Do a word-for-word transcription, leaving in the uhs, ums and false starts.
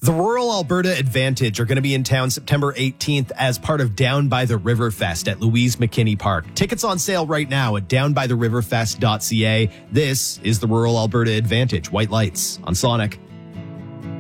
The Rural Alberta Advantage are going to be in town September eighteenth as part of Down by the River Fest at Louise McKinney Park. Tickets on sale right now at down by the river fest dot c a. This is the Rural Alberta Advantage. White Lights on Sonic.